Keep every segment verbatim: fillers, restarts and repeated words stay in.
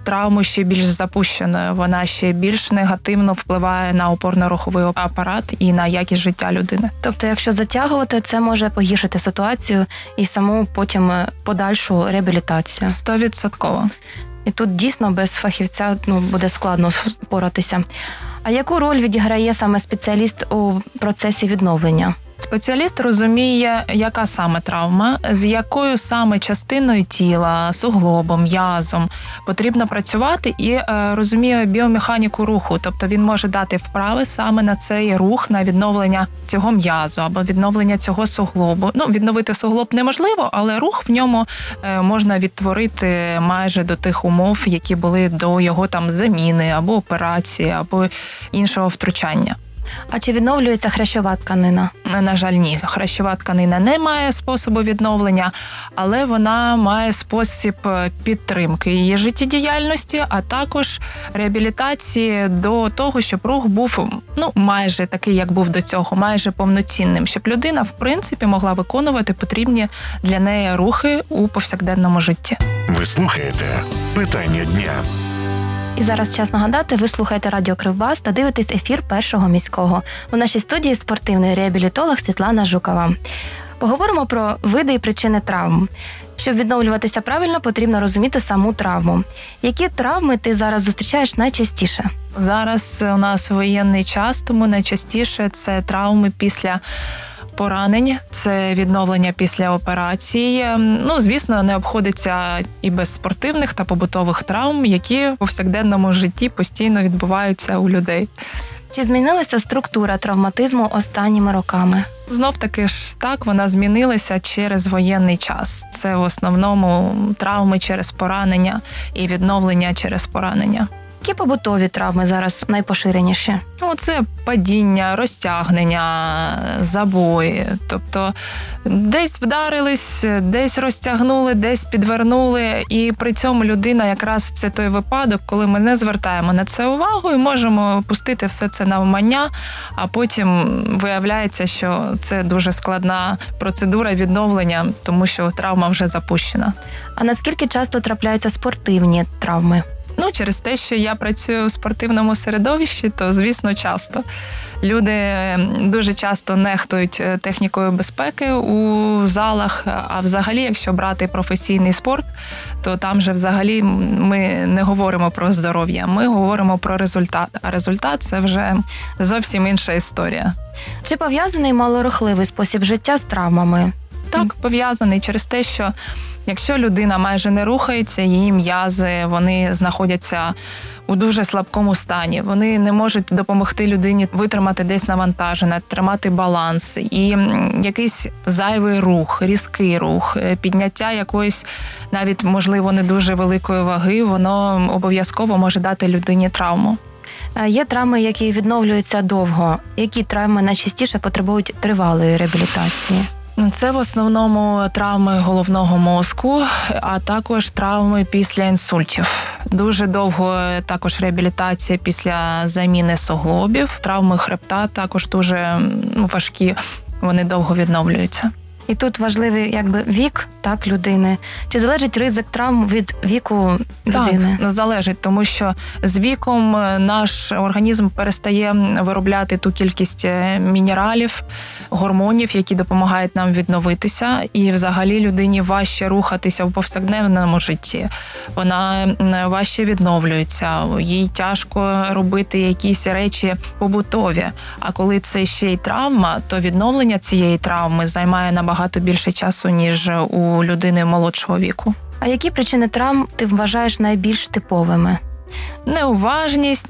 травму ще більш запущеною. Вона ще більш негативно впливає на опорно-руховий апарат і на якість життя людини. Тобто, якщо затягувати, це може погіршити ситуацію і саму потім подальшу реабілітацію. Стовідсотково. І тут дійсно без фахівця ну, буде складно впоратися. А яку роль відіграє саме спеціаліст у процесі відновлення? Спеціаліст розуміє, яка саме травма, з якою саме частиною тіла, суглобом, м'язом потрібно працювати і е, розуміє біомеханіку руху. Тобто він може дати вправи саме на цей рух, на відновлення цього м'язу або відновлення цього суглобу. Ну, відновити суглоб неможливо, але рух в ньому е, можна відтворити майже до тих умов, які були до його там заміни або операції, або іншого втручання. А чи відновлюється хрящова тканина? На жаль, ні. Хрящова тканина не має способу відновлення, але вона має спосіб підтримки її життєдіяльності, а також реабілітації до того, щоб рух був ну майже такий, як був до цього, майже повноцінним, щоб людина, в принципі, могла виконувати потрібні для неї рухи у повсякденному житті. Ви слухаєте «Питання дня». І зараз час нагадати, ви слухаєте Радіо Кривбас та дивитесь ефір Першого міського. У нашій студії спортивний реабілітолог Світлана Жукова. Поговоримо про види і причини травм. Щоб відновлюватися правильно, потрібно розуміти саму травму. Які травми ти зараз зустрічаєш найчастіше? Зараз у нас воєнний час, тому найчастіше це травми після поранень, це відновлення після операції. Ну, звісно, не обходиться і без спортивних та побутових травм, які у повсякденному житті постійно відбуваються у людей. Чи змінилася структура травматизму останніми роками? Знов-таки ж так, вона змінилася через воєнний час. Це в основному травми через поранення і відновлення через поранення. Які побутові травми зараз найпоширеніші? Ну, це падіння, розтягнення, забої. Тобто десь вдарились, десь розтягнули, десь підвернули. І при цьому людина якраз це той випадок, коли ми не звертаємо на це увагу і можемо пустити все це навмання, а потім виявляється, що це дуже складна процедура відновлення, тому що травма вже запущена. А наскільки часто трапляються спортивні травми? Ну, через те, що я працюю у спортивному середовищі, то, звісно, часто. Люди дуже часто нехтують технікою безпеки у залах, а взагалі, якщо брати професійний спорт, то там же взагалі ми не говоримо про здоров'я, ми говоримо про результат. А результат – це вже зовсім інша історія. Чи пов'язаний малорухливий спосіб життя з травмами? Так, пов'язаний через те, що якщо людина майже не рухається, її м'язи, вони знаходяться у дуже слабкому стані. Вони не можуть допомогти людині витримати десь навантаження, тримати баланс. І якийсь зайвий рух, різкий рух, підняття якоїсь навіть, можливо, не дуже великої ваги, воно обов'язково може дати людині травму. Є травми, які відновлюються довго. Які травми найчастіше потребують тривалої реабілітації? Це в основному травми головного мозку, а також травми після інсультів. Дуже довго також реабілітація після заміни суглобів. Травми хребта також дуже ну, важкі, вони довго відновлюються. І тут важливий якби вік так людини. Чи залежить ризик травм від віку людини? Так, залежить, тому що з віком наш організм перестає виробляти ту кількість мінералів, гормонів, які допомагають нам відновитися. І взагалі людині важче рухатися в повсякденному житті. Вона важче відновлюється, їй тяжко робити якісь речі побутові. А коли це ще й травма, то відновлення цієї травми займає набагато багато більше часу, ніж у людини молодшого віку. А які причини травм ти вважаєш найбільш типовими? Неуважність,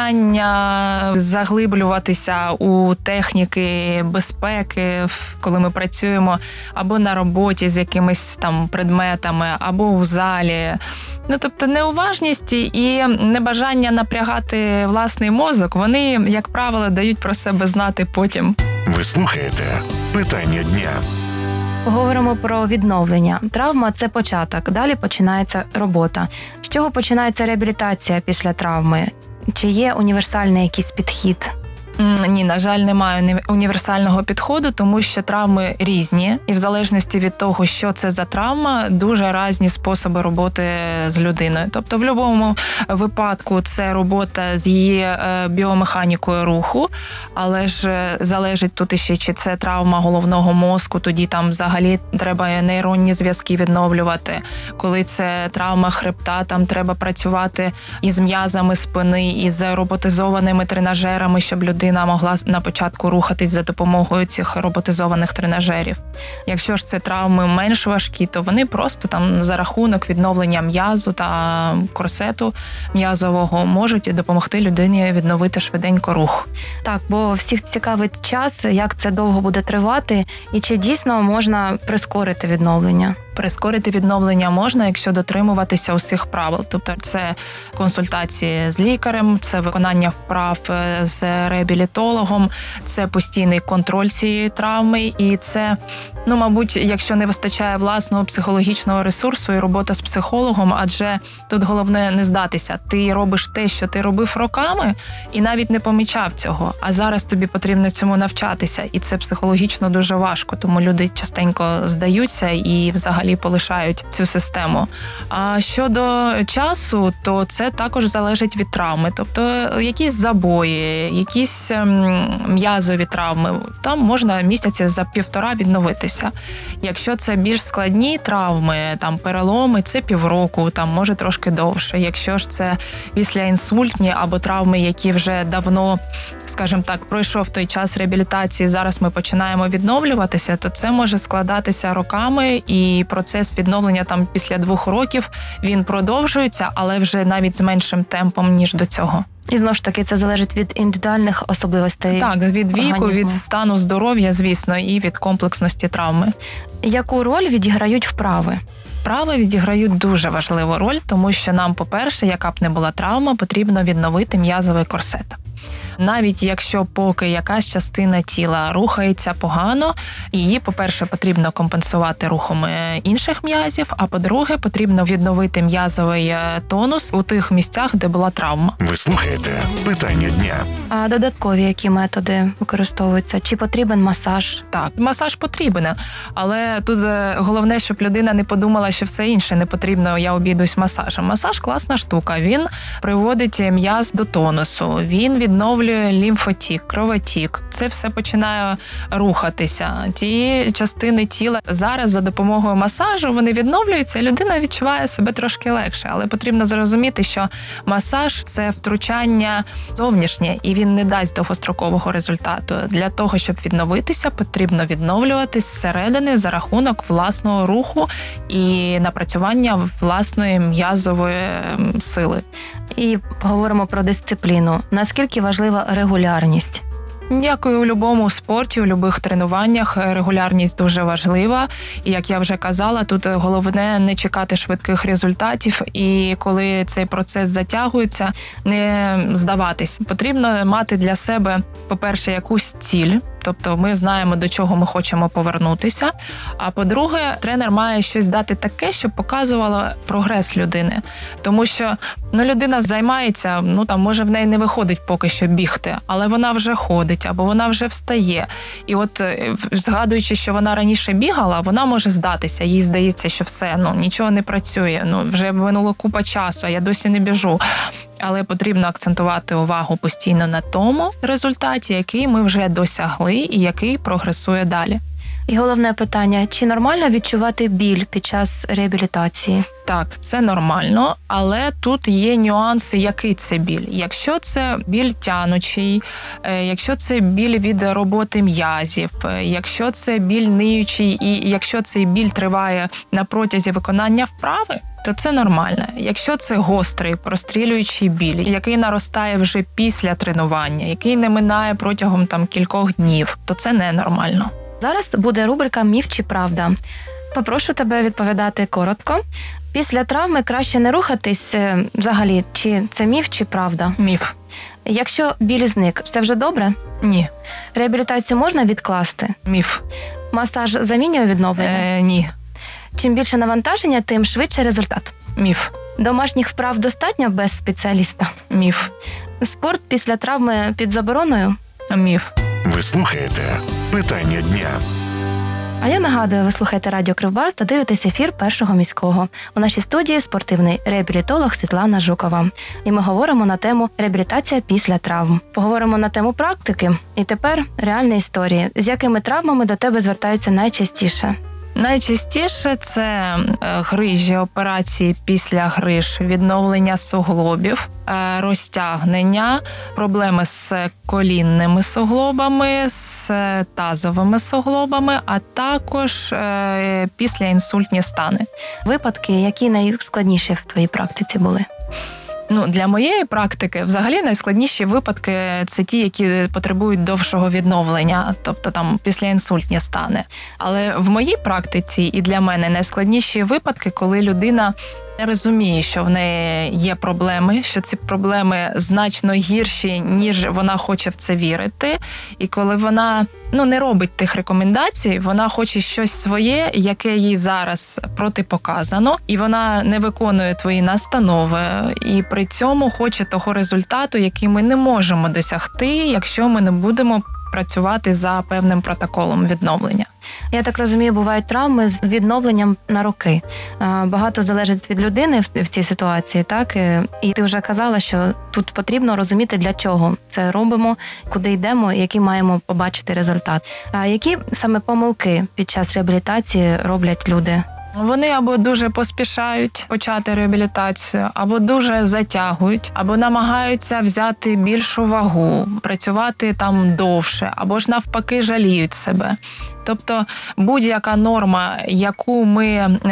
небажання заглиблюватися у техніки безпеки, коли ми працюємо або на роботі з якимись там предметами, або у залі. Ну, тобто неуважність і небажання напрягати власний мозок, вони, як правило, дають про себе знати потім. Ви слухаєте «Питання дня». Поговоримо про відновлення. Травма – це початок, далі починається робота. З чого починається реабілітація після травми? Чи є універсальний якийсь підхід? М, Ні, на жаль, немає уні- універсального підходу, тому що травми різні, і в залежності від того, що це за травма, дуже різні способи роботи з людиною. Тобто, в будь-якому випадку це робота з її е, біомеханікою руху, але ж е, залежить тут іще, чи це травма головного мозку, тоді там взагалі треба нейронні зв'язки відновлювати. Коли це травма хребта, там треба працювати із м'язами спини, із роботизованими тренажерами, щоб людина могла на початку рухатись за допомогою цих роботизованих тренажерів. Якщо ж це травми менш важкі, то вони просто там за рахунок відновлення м'язу та корсету м'язового можуть допомогти людині відновити швиденько рух. Так, бо всіх цікавить час, як це довго буде тривати, і чи дійсно можна прискорити відновлення. Прискорити відновлення можна, якщо дотримуватися усіх правил. Тобто це консультації з лікарем, це виконання вправ з реабілітологом, це постійний контроль цієї травми, і це, ну, мабуть, якщо не вистачає власного психологічного ресурсу і робота з психологом, адже тут головне не здатися. Ти робиш те, що ти робив роками, і навіть не помічав цього. А зараз тобі потрібно цьому навчатися, і це психологічно дуже важко, тому люди частенько здаються і взагалі полишають цю систему. А щодо часу, то це також залежить від травми. Тобто якісь забої, якісь ем, м'язові травми, там можна місяці за півтора відновитися. Якщо це більш складні травми, там переломи, це півроку, там може трошки довше. Якщо ж це післяінсультні або травми, які вже давно, скажімо так, пройшов той час реабілітації, зараз ми починаємо відновлюватися, то це може складатися роками, і процес відновлення там після двох років, він продовжується, але вже навіть з меншим темпом, ніж до цього. І знову ж таки, це залежить від індивідуальних особливостей. Так, від віку, організму. від стану здоров'я, звісно, і від комплексності травми. Яку роль відіграють вправи? Вправи відіграють дуже важливу роль, тому що нам, по-перше, яка б не була травма, потрібно відновити м'язовий корсет. Навіть якщо поки якась частина тіла рухається погано, її, по-перше, потрібно компенсувати рухом інших м'язів, а по-друге, потрібно відновити м'язовий тонус у тих місцях, де була травма. Ви слухаєте питання дня. А додаткові які методи використовуються? Чи потрібен масаж? Так, масаж потрібен, але тут головне, щоб людина не подумала, що все інше не потрібно, я обійдусь масажем. Масаж – класна штука, він приводить м'яз до тонусу, він відновлює лімфотік, кровотік. Це все починає рухатися. Ті частини тіла зараз за допомогою масажу вони відновлюються, і людина відчуває себе трошки легше. Але потрібно зрозуміти, що масаж – це втручання зовнішнє, і він не дасть довгострокового результату. Для того, щоб відновитися, потрібно відновлюватись зсередини за рахунок власного руху і напрацювання власної м'язової сили. І поговоримо про дисципліну. Наскільки важлива регулярність? Як і у будь-якому спорті, у будь-яких тренуваннях регулярність дуже важлива. І, як я вже казала, тут головне не чекати швидких результатів. І коли цей процес затягується, не здаватись. Потрібно мати для себе, по-перше, якусь ціль. Тобто ми знаємо, до чого ми хочемо повернутися. А по-друге, тренер має щось дати таке, щоб показувало прогрес людини. Тому що ну, людина займається, ну там може в неї не виходить поки що бігти, але вона вже ходить, або вона вже встає. І от згадуючи, що вона раніше бігала, вона може здатися. Їй здається, що все, ну нічого не працює, ну вже минуло купа часу, а я досі не біжу. Але потрібно акцентувати увагу постійно на тому результаті, який ми вже досягли і який прогресує далі. І головне питання, чи нормально відчувати біль під час реабілітації? Так, це нормально, але тут є нюанси, який це біль. Якщо це біль тянучий, якщо це біль від роботи м'язів, якщо це біль ниючий і якщо цей біль триває на протязі виконання вправи, то це нормально. Якщо це гострий, прострілюючий біль, який наростає вже після тренування, який не минає протягом там кількох днів, то це ненормально. Зараз буде рубрика «Міф чи правда?». Попрошу тебе відповідати коротко. Після травми краще не рухатись взагалі, чи це міф, чи правда? Міф. Якщо біль зник, все вже добре? Ні. Реабілітацію можна відкласти? Міф. Масаж замінює відновлення? Е, ні. Чим більше навантаження, тим швидше результат? Міф. Домашніх вправ достатньо без спеціаліста? Міф. Спорт після травми під забороною? Міф. Ви слухаєте питання дня. А я нагадую, ви слухаєте Радіо Кривбас та дивитесь ефір Першого міського. У нашій студії спортивний реабілітолог Світлана Жукова. І ми говоримо на тему реабілітація після травм. Поговоримо на тему практики. І тепер реальні історії. З якими травмами до тебе звертаються найчастіше? Найчастіше це грижі, операції після гриж, відновлення суглобів, розтягнення, проблеми з колінними суглобами, з тазовими суглобами, а також післяінсультні стани. Випадки, які найскладніші в твоїй практиці були? Ну, для моєї практики взагалі найскладніші випадки – це ті, які потребують довшого відновлення, тобто там післяінсультні стани. Але в моїй практиці і для мене найскладніші випадки, коли людина не розуміє, що в неї є проблеми, що ці проблеми значно гірші, ніж вона хоче в це вірити. І коли вона ну, не робить тих рекомендацій, вона хоче щось своє, яке їй зараз протипоказано, і вона не виконує твої настанови, і при цьому хоче того результату, який ми не можемо досягти, якщо ми не будемо працювати за певним протоколом відновлення. Я так розумію, бувають травми з відновленням на роки. Багато залежить від людини в цій ситуації, так? І ти вже казала, що тут потрібно розуміти, для чого це робимо, куди йдемо, який маємо побачити результат. А які саме помилки під час реабілітації роблять люди? Вони або дуже поспішають почати реабілітацію, або дуже затягують, або намагаються взяти більшу вагу, працювати там довше, або ж навпаки жаліють себе. Тобто будь-яка норма, яку ми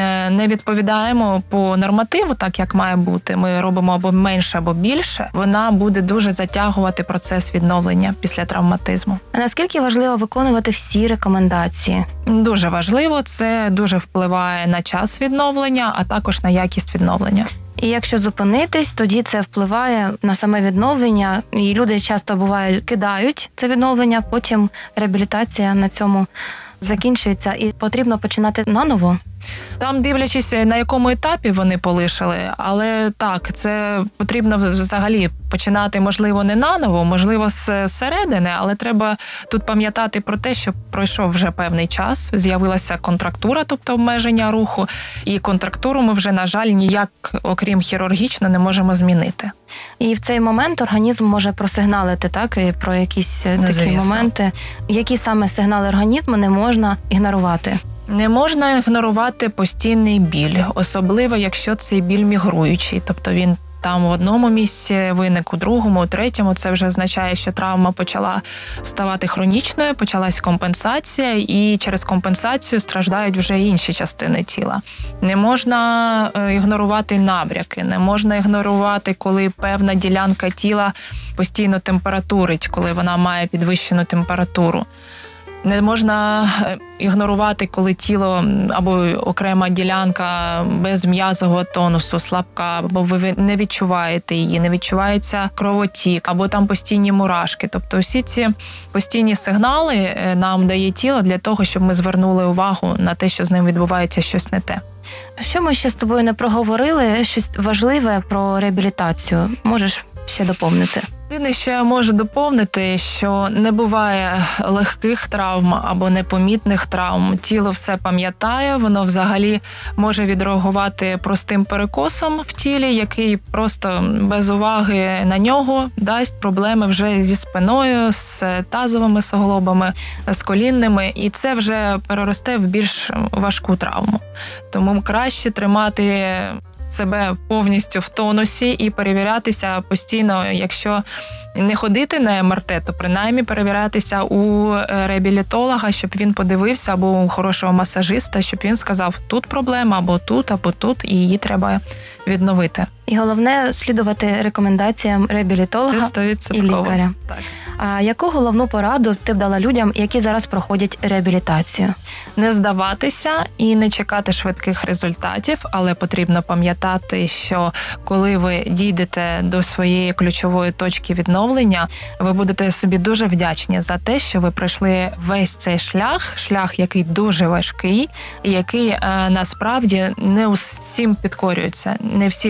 не відповідаємо по нормативу, так як має бути, ми робимо або менше, або більше, вона буде дуже затягувати процес відновлення після травматизму. А наскільки важливо виконувати всі рекомендації? Дуже важливо, це дуже впливає на час відновлення, а також на якість відновлення. І якщо зупинитись, тоді це впливає на саме відновлення, і люди часто бувають кидають це відновлення, потім реабілітація на цьому закінчується і потрібно починати наново. Там, дивлячись, на якому етапі вони полишили, але так, це потрібно взагалі починати, можливо, не наново, можливо, з середини, але треба тут пам'ятати про те, що пройшов вже певний час, з'явилася контрактура, тобто обмеження руху, і контрактуру ми вже, на жаль, ніяк, окрім хірургічно, не можемо змінити. І в цей момент організм може просигналити, так, і про якісь такі Звісно. моменти. Які саме сигнали організму не можна ігнорувати? Не можна ігнорувати постійний біль, особливо, якщо цей біль мігруючий, тобто він там в одному місці виник, у другому, у третьому. Це вже означає, що травма почала ставати хронічною, почалась компенсація, і через компенсацію страждають вже інші частини тіла. Не можна ігнорувати набряки, не можна ігнорувати, коли певна ділянка тіла постійно температурить, коли вона має підвищену температуру. Не можна ігнорувати, коли тіло або окрема ділянка без м'язового тонусу, слабка, або ви не відчуваєте її, не відчувається кровотік, або там постійні мурашки. Тобто всі ці постійні сигнали нам дає тіло для того, щоб ми звернули увагу на те, що з ним відбувається щось не те. Що ми ще з тобою не проговорили, щось важливе про реабілітацію? Можеш ще доповнити? Єдине, що я можу доповнити, що не буває легких травм або непомітних травм. Тіло все пам'ятає, воно взагалі може відреагувати простим перекосом в тілі, який просто без уваги на нього дасть проблеми вже зі спиною, з тазовими суглобами, з колінними, і це вже переросте в більш важку травму. Тому краще тримати себе повністю в тонусі і перевірятися постійно, якщо не ходити на ем ер те, то принаймні перевірятися у реабілітолога, щоб він подивився, або у хорошого масажиста, щоб він сказав, тут проблема, або тут, або тут, і її треба відновити. І головне – слідувати рекомендаціям реабілітолога Це сто відсотків. і лікаря. Так. А яку головну пораду ти б дала людям, які зараз проходять реабілітацію? Не здаватися і не чекати швидких результатів, але потрібно пам'ятати, що коли ви дійдете до своєї ключової точки відновлення, ви будете собі дуже вдячні за те, що ви пройшли весь цей шлях, шлях, який дуже важкий, і який е, насправді не усім підкорюється. Не всі доходять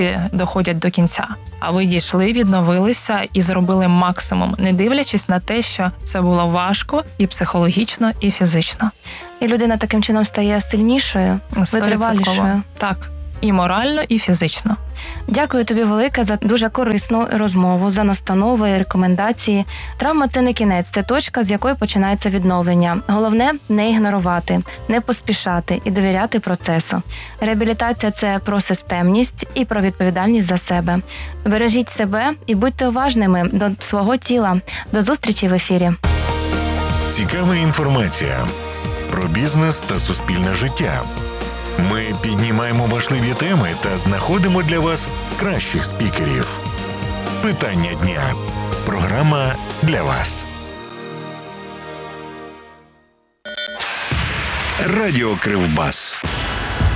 доходять до кінця. А ви дійшли, відновилися і зробили максимум, не дивлячись на те, що це було важко і психологічно, і фізично. І людина таким чином стає сильнішою, витривалішою. Так, і морально, і фізично. Дякую тобі велике за дуже корисну розмову, за настанови і рекомендації. Травма – це не кінець, це точка, з якої починається відновлення. Головне – не ігнорувати, не поспішати і довіряти процесу. Реабілітація – це про системність і про відповідальність за себе. Бережіть себе і будьте уважними до свого тіла. До зустрічі в ефірі. Цікава інформація про бізнес та суспільне життя. Ми піднімаємо важливі теми та знаходимо для вас кращих спікерів. Питання дня. Програма для вас. Радіо Кривбас.